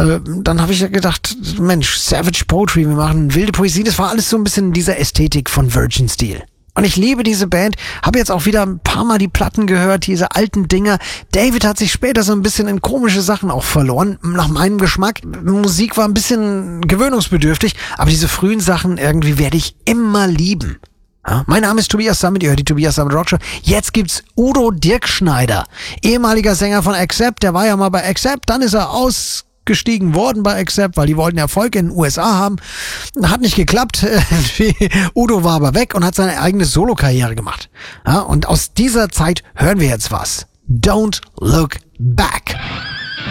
dann habe ich ja gedacht, Mensch, Savage Poetry, wir machen wilde Poesie. Das war alles so ein bisschen in dieser Ästhetik von Virgin Steel. Und ich liebe diese Band, habe jetzt auch wieder ein paar Mal die Platten gehört, diese alten Dinger. David hat sich später so ein bisschen in komische Sachen auch verloren, nach meinem Geschmack. Musik war ein bisschen gewöhnungsbedürftig, aber diese frühen Sachen irgendwie werde ich immer lieben. Ja, mein Name ist Tobias Sammet, ihr hört die Tobias Sammet Rockshow. Jetzt gibt's Udo Dirkschneider, ehemaliger Sänger von Accept, der war ja mal bei Accept, dann ist er ausgestiegen worden bei Accept, weil die wollten Erfolg in den USA haben. Hat nicht geklappt. Udo war aber weg und hat seine eigene Solokarriere gemacht. Ja, und aus dieser Zeit hören wir jetzt was. Don't Look Back.